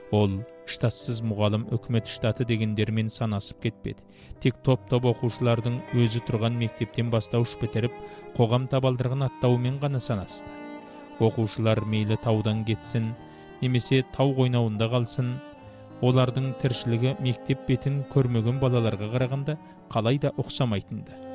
Ол штатсыз мұғалым өкімет штаты дегендермен санасып кетпеді. Тек топ-топ оқушылардың өзі тұрған мектептен бастауыш бітіріп, қоғам табалдырығын аттауымен ғана санасты. Оқушылар мейлі таудан кетсін, немесе тау қойнауында қалсын, олардың тіршілігі мектеп бетін көрмеген балаларға қарағанда қалай да ұқсамайтынды.